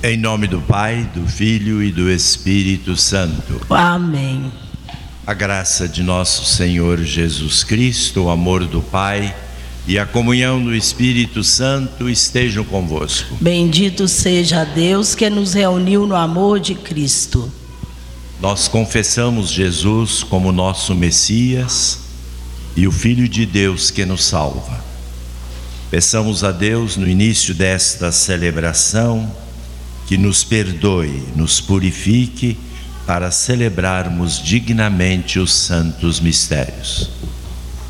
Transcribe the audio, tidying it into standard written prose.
Em nome do Pai, do Filho e do Espírito Santo. Amém. A graça de nosso Senhor Jesus Cristo, o amor do Pai e a comunhão do Espírito Santo estejam convosco. Bendito seja Deus que nos reuniu no amor de Cristo. Nós confessamos Jesus como nosso Messias e o Filho de Deus que nos salva. Peçamos a Deus no início desta celebração que nos perdoe, nos purifique para celebrarmos dignamente os santos mistérios.